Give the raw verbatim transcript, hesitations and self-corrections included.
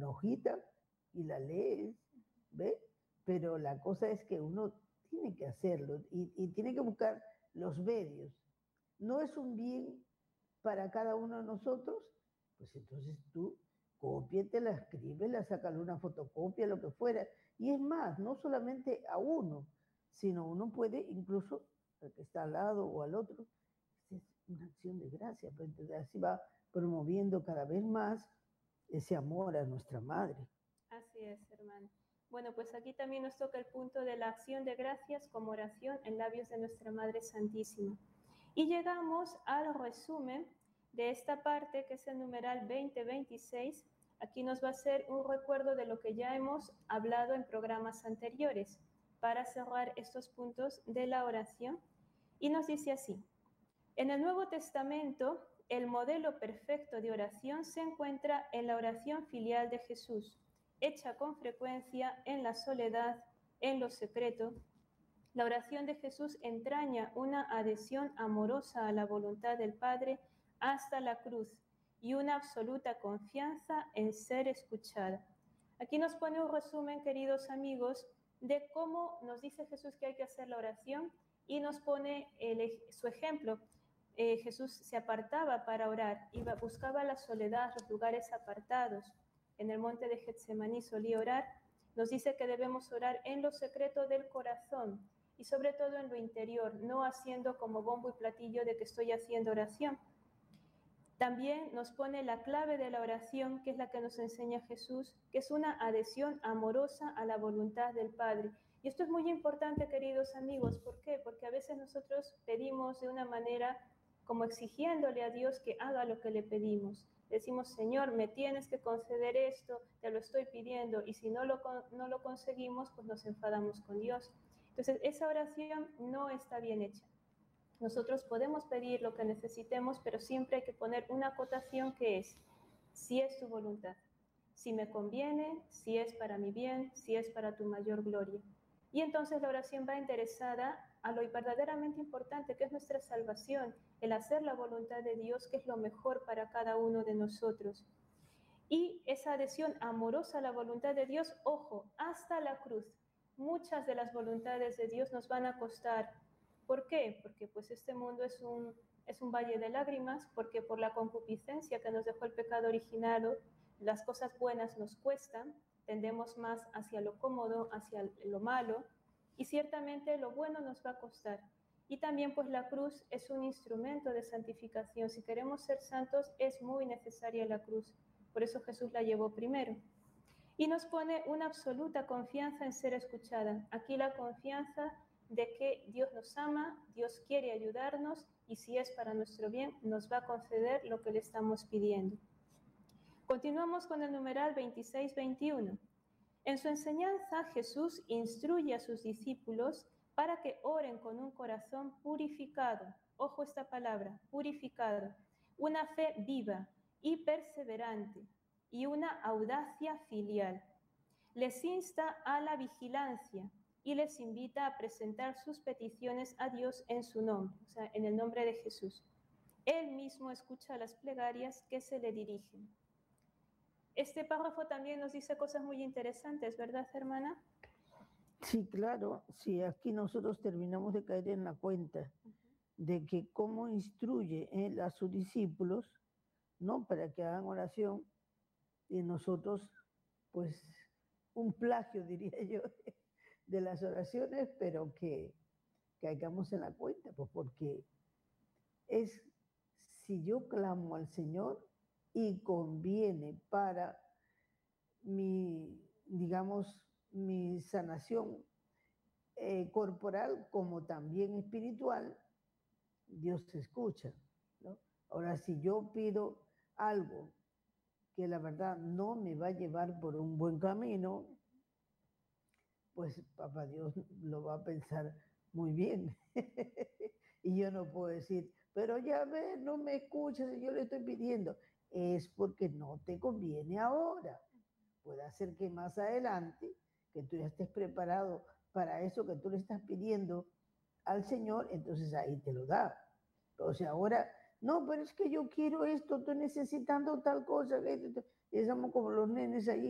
una hojita y la lees, ¿ves? Pero la cosa es que uno tiene que hacerlo y, y tiene que buscar los medios. No es un bien para cada uno de nosotros, pues entonces tú cópiatela, escríbela, sácale una fotocopia, lo que fuera. Y es más, no solamente a uno, sino uno puede incluso al que está al lado o al otro. Es una acción de gracia, pues entonces así va promoviendo cada vez más ese amor a nuestra madre. Así es, hermano. Bueno, pues aquí también nos toca el punto de la acción de gracias como oración en labios de nuestra Madre Santísima. Y llegamos al resumen de esta parte, que es el numeral veinte veintiséis. Aquí nos va a hacer un recuerdo de lo que ya hemos hablado en programas anteriores, para cerrar estos puntos de la oración. Y nos dice así: en el Nuevo Testamento, el modelo perfecto de oración se encuentra en la oración filial de Jesús, hecha con frecuencia en la soledad, en lo secreto. La oración de Jesús entraña una adhesión amorosa a la voluntad del Padre hasta la cruz y una absoluta confianza en ser escuchada. Aquí nos pone un resumen, queridos amigos, de cómo nos dice Jesús que hay que hacer la oración y nos pone el, su ejemplo. Eh, Jesús se apartaba para orar, iba, buscaba la soledad, los lugares apartados. En el monte de Getsemaní solía orar. Nos dice que debemos orar en lo secreto del corazón y sobre todo en lo interior, no haciendo como bombo y platillo de que estoy haciendo oración. También nos pone la clave de la oración, que es la que nos enseña Jesús, que es una adhesión amorosa a la voluntad del Padre. Y esto es muy importante, queridos amigos. ¿Por qué? Porque a veces nosotros pedimos de una manera como exigiéndole a Dios que haga lo que le pedimos. Decimos, Señor, me tienes que conceder esto, te lo estoy pidiendo, y si no lo, no lo conseguimos, pues nos enfadamos con Dios. Entonces, esa oración no está bien hecha. Nosotros podemos pedir lo que necesitemos, pero siempre hay que poner una acotación, que es, si es tu voluntad, si me conviene, si es para mi bien, si es para tu mayor gloria. Y entonces la oración va interesada a lo verdaderamente importante, que es nuestra salvación, el hacer la voluntad de Dios, que es lo mejor para cada uno de nosotros. Y esa adhesión amorosa a la voluntad de Dios, ojo, hasta la cruz. Muchas de las voluntades de Dios nos van a costar. ¿Por qué? Porque pues este mundo es un, es un valle de lágrimas, porque por la concupiscencia que nos dejó el pecado originado, las cosas buenas nos cuestan, tendemos más hacia lo cómodo, hacia lo malo, y ciertamente lo bueno nos va a costar. Y también pues la cruz es un instrumento de santificación. Si queremos ser santos, es muy necesaria la cruz. Por eso Jesús la llevó primero. Y nos pone una absoluta confianza en ser escuchada. Aquí la confianza de que Dios nos ama, Dios quiere ayudarnos, y si es para nuestro bien, nos va a conceder lo que le estamos pidiendo. Continuamos con el numeral veintiséis veintiuno. En su enseñanza, Jesús instruye a sus discípulos para que oren con un corazón purificado. Ojo esta palabra, purificado. Una fe viva y perseverante y una audacia filial. Les insta a la vigilancia y les invita a presentar sus peticiones a Dios en su nombre, o sea, en el nombre de Jesús. Él mismo escucha las plegarias que se le dirigen. Este párrafo también nos dice cosas muy interesantes, ¿verdad, hermana? Sí, claro. Sí, aquí nosotros terminamos de caer en la cuenta uh-huh. de que cómo instruye él a sus discípulos, ¿no? Para que hagan oración, y nosotros, pues, un plagio, diría yo, de las oraciones, pero que caigamos en la cuenta, pues porque es, si yo clamo al Señor y conviene para mi, digamos, mi sanación eh, corporal como también espiritual, Dios se escucha, ¿no? Ahora, si yo pido algo que la verdad no me va a llevar por un buen camino, pues papá Dios lo va a pensar muy bien. Y yo no puedo decir, pero ya ves, no me escuchas y yo le estoy pidiendo. Es porque no te conviene ahora. Puede ser que más adelante, que tú ya estés preparado para eso que tú le estás pidiendo al Señor, entonces ahí te lo da. O sea, ahora, no, pero es que yo quiero esto, estoy necesitando tal cosa. Y estamos como los nenes ahí